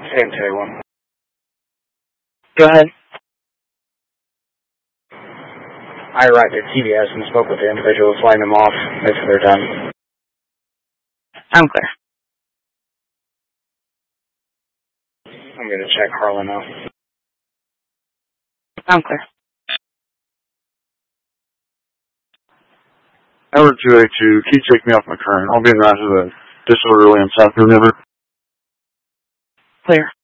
AMTA-1. Go ahead. I arrived at CVS and spoke with the individual flying them off. They said they're done. I'm clear. I'm going to check Harlan now. I'm clear. Howard 282, can you take me off my current? I'll be in route to the disorderly on South River. Clear.